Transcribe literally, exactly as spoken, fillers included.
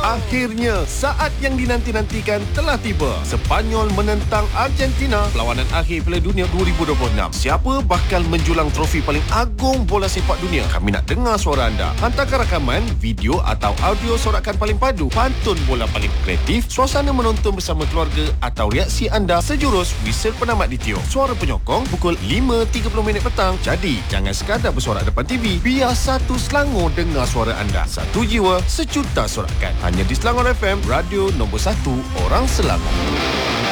Akhirnya, saat yang dinanti-nantikan telah tiba. Sepanyol menentang Argentina, perlawanan akhir Piala Dunia dua ribu dua puluh enam. Siapa bakal menjulang trofi paling agung bola sepak dunia? Kami nak dengar suara anda. Hantarkan rakaman, video atau audio sorakan paling padu, pantun bola paling kreatif, suasana menonton bersama keluarga atau reaksi anda sejurus whistle penamat di Tio. Suara penyokong pukul lima tiga puluh minit petang. Jadi, jangan sekadar bersorak depan T V. Biar satu Selangor dengar suara anda. Satu jiwa, sejuta sorakan. Hanya di Selangor F M, radio nombor satu orang Selangor.